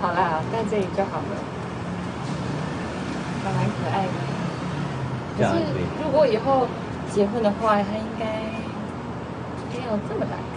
好啦，在这里就好了，还蛮可爱的。可是这样可以。 如果以后结婚的话，他应该没有这么大。